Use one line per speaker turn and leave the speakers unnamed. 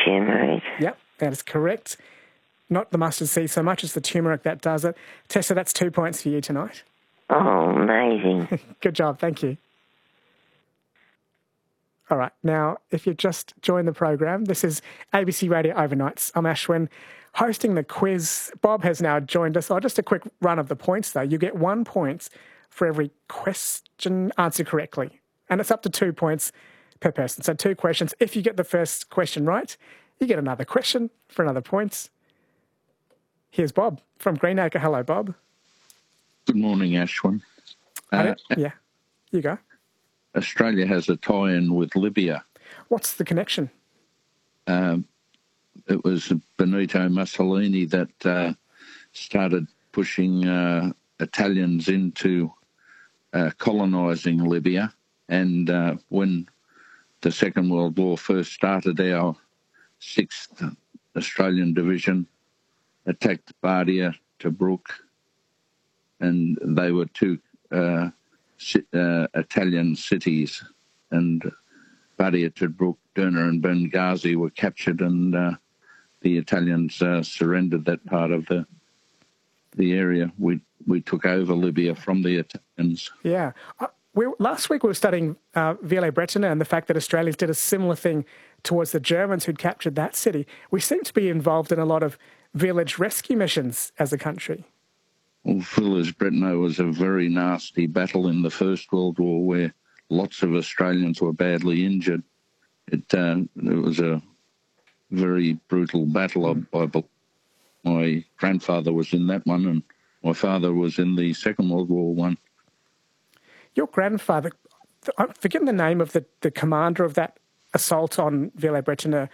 turmeric.
Yep, that is correct. Not the mustard seed so much as the turmeric that does it. Tessa, that's 2 points for you tonight.
Oh, amazing.
Good job, thank you. All right, now, if you've just joined the program, this is ABC Radio Overnights. I'm Ashwin, hosting the quiz. Bob has now joined us. Oh, just a quick run of the points, though. You get 1 point for every question answered correctly, and it's up to 2 points per person. So 2 questions. If you get the first question right, you get another question for another point. Here's Bob from Greenacre. Hello, Bob.
Good morning, Ashwin.
Yeah, you go.
Australia has a tie-in with Libya.
What's the connection?
It was Benito Mussolini that started pushing Italians into colonising Libya. And when the Second World War first started, our 6th Australian Division attacked Bardia, Tobruk, and they were 2 Italian cities. And Bardia, Tobruk, Derna and Benghazi were captured, and the Italians surrendered that part of the area. We took over Libya from the Italians.
Yeah. Last week we were studying Villers-Bretonneux and the fact that Australians did a similar thing towards the Germans who'd captured that city. We seem to be involved in a lot of village rescue missions as a country.
Well, Villers-Bretonneux was a very nasty battle in the First World War where lots of Australians were badly injured. It was a very brutal battle. My grandfather was in that one, and my father was in the Second World War one.
Your grandfather, I'm forgetting the name of the commander of that assault on Villers-Bretonneux.